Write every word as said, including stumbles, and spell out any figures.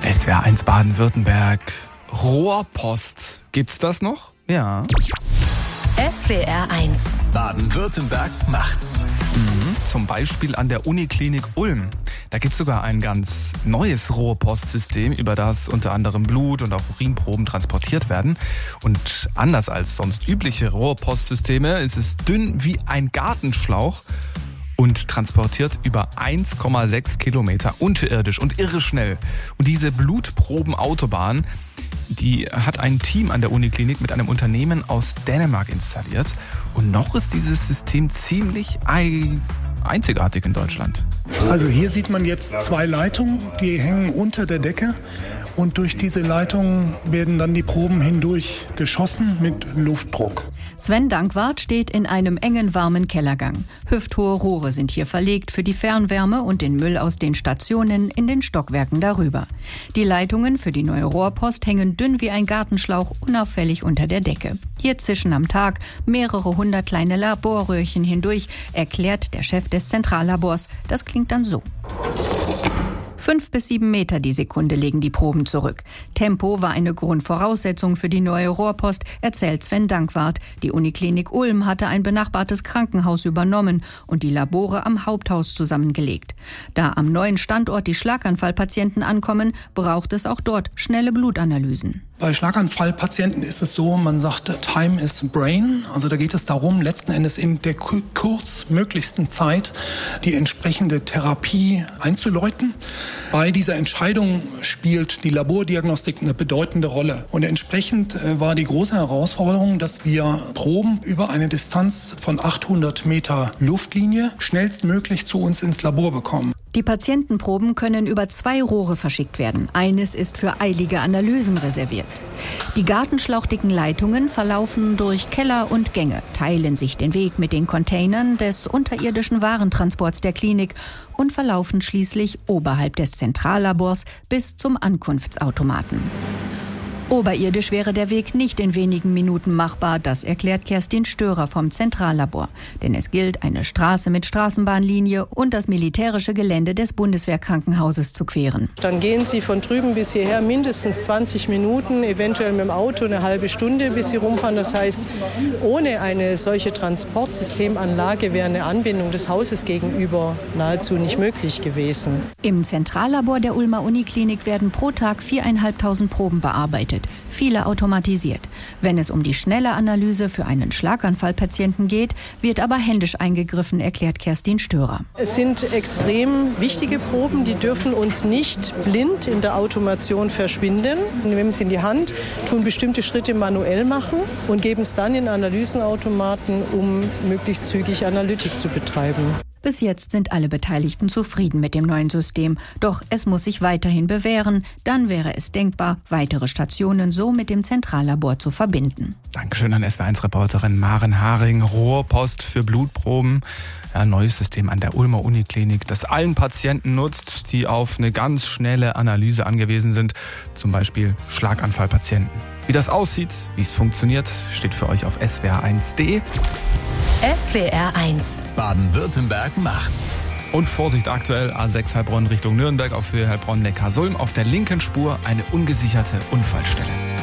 S W R eins Baden-Württemberg. Rohrpost. Gibt's das noch? Ja. S W R eins Baden-Württemberg macht's. Mhm. Zum Beispiel an der Uniklinik Ulm. Da gibt's sogar ein ganz neues Rohrpostsystem, über das unter anderem Blut und auch Urinproben transportiert werden. Und anders als sonst übliche Rohrpostsysteme ist es dünn wie ein Gartenschlauch und transportiert über eins Komma sechs Kilometer unterirdisch und irre schnell. Und diese Blutprobenautobahn, die hat ein Team an der Uniklinik mit einem Unternehmen aus Dänemark installiert. Und noch ist dieses System ziemlich einzigartig in Deutschland. Also hier sieht man jetzt zwei Leitungen, die hängen unter der Decke. Und durch diese Leitungen werden dann die Proben hindurch geschossen mit Luftdruck. Sven Dankwart steht in einem engen, warmen Kellergang. Hüfthohe Rohre sind hier verlegt für die Fernwärme und den Müll aus den Stationen in den Stockwerken darüber. Die Leitungen für die neue Rohrpost hängen dünn wie ein Gartenschlauch unauffällig unter der Decke. Hier zischen am Tag mehrere hundert kleine Laborröhrchen hindurch, erklärt der Chef des Zentrallabors. Das klingt dann so. Fünf bis sieben Meter die Sekunde legen die Proben zurück. Tempo war eine Grundvoraussetzung für die neue Rohrpost, erzählt Sven Dankwart. Die Uniklinik Ulm hatte ein benachbartes Krankenhaus übernommen und die Labore am Haupthaus zusammengelegt. Da am neuen Standort die Schlaganfallpatienten ankommen, braucht es auch dort schnelle Blutanalysen. Bei Schlaganfallpatienten ist es so, man sagt, Time is Brain. Also da geht es darum, letzten Endes in der kurzmöglichsten Zeit die entsprechende Therapie einzuläuten. Bei dieser Entscheidung spielt die Labordiagnostik eine bedeutende Rolle. Und entsprechend war die große Herausforderung, dass wir Proben über eine Distanz von achthundert Meter Luftlinie schnellstmöglich zu uns ins Labor bekommen. Die Patientenproben können über zwei Rohre verschickt werden. Eines ist für eilige Analysen reserviert. Die gartenschlauchdicken Leitungen verlaufen durch Keller und Gänge, teilen sich den Weg mit den Containern des unterirdischen Warentransports der Klinik und verlaufen schließlich oberhalb des Zentrallabors bis zum Ankunftsautomaten. Oberirdisch wäre der Weg nicht in wenigen Minuten machbar, das erklärt Kerstin Störer vom Zentrallabor. Denn es gilt, eine Straße mit Straßenbahnlinie und das militärische Gelände des Bundeswehrkrankenhauses zu queren. Dann gehen Sie von drüben bis hierher mindestens zwanzig Minuten, eventuell mit dem Auto eine halbe Stunde, bis Sie rumfahren. Das heißt, ohne eine solche Transportsystemanlage wäre eine Anbindung des Hauses gegenüber nahezu nicht möglich gewesen. Im Zentrallabor der Ulmer Uniklinik werden pro Tag viertausendfünfhundert Proben bearbeitet. Viele automatisiert. Wenn es um die schnelle Analyse für einen Schlaganfallpatienten geht, wird aber händisch eingegriffen, erklärt Kerstin Störer. Es sind extrem wichtige Proben, die dürfen uns nicht blind in der Automation verschwinden. Wir nehmen es in die Hand, tun bestimmte Schritte manuell machen und geben es dann in Analysenautomaten, um möglichst zügig Analytik zu betreiben. Bis jetzt sind alle Beteiligten zufrieden mit dem neuen System. Doch es muss sich weiterhin bewähren. Dann wäre es denkbar, weitere Stationen so mit dem Zentrallabor zu verbinden. Dankeschön an S W R eins Reporterin Maren Haring. Rohrpost für Blutproben. Ein neues System an der Ulmer Uniklinik, das allen Patienten nutzt, die auf eine ganz schnelle Analyse angewiesen sind. Zum Beispiel Schlaganfallpatienten. Wie das aussieht, wie es funktioniert, steht für euch auf S W R eins punkt de. S W R eins Baden-Württemberg macht's. Und Vorsicht aktuell, A sechs Heilbronn Richtung Nürnberg auf Höhe Heilbronn-Neckarsulm. Auf der linken Spur eine ungesicherte Unfallstelle.